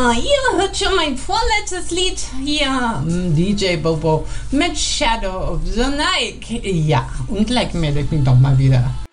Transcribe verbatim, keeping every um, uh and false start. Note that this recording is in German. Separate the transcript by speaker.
Speaker 1: Ja, ihr hört schon mein vorletztes Lied hier, D J Bobo mit Shadow of the Night. Ja, und like mir das doch mal wieder.